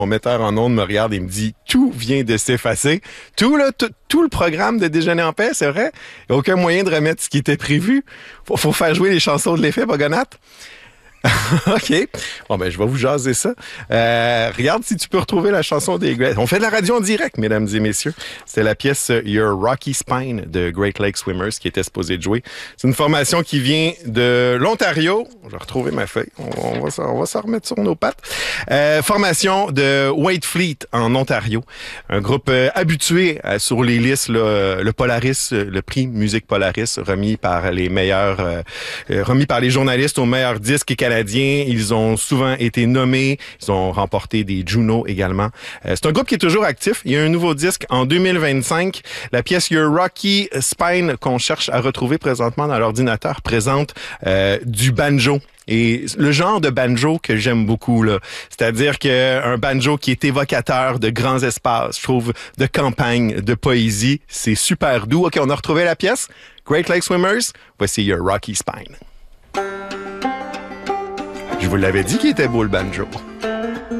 Mon metteur en ondes me regarde et me dit « Tout vient de s'effacer. » Tout le programme de Déjeuner en paix, c'est vrai? Il n'y a aucun moyen de remettre ce qui était prévu. Faut faire jouer les chansons de l'effet, Bogonat. OK. Bon, ben, je vais vous jaser ça. Regarde si tu peux retrouver la chanson des Great... On fait de la radio en direct, mesdames et messieurs. C'était la pièce Your Rocky Spine de Great Lake Swimmers qui était supposée de jouer. C'est une formation qui vient de l'Ontario. Je vais retrouver ma feuille. On va s'en remettre sur nos pattes. Formation de Waitfleet en Ontario. Un groupe habitué sur les listes, là, le Polaris, le prix Musique Polaris, remis par les journalistes aux meilleurs disques canadiens. Ils ont souvent été nommés. Ils ont remporté des Juno également. C'est un groupe qui est toujours actif. Il y a un nouveau disque en 2025. La pièce Your Rocky Spine qu'on cherche à retrouver présentement dans l'ordinateur présente du banjo. Et le genre de banjo que j'aime beaucoup, là, c'est-à-dire qu'un banjo qui est évocateur de grands espaces, je trouve, de campagne, de poésie, c'est super doux. OK, on a retrouvé la pièce. Great Lake Swimmers, voici Your Rocky Spine. Je vous l'avais dit qu'il était beau, le banjo.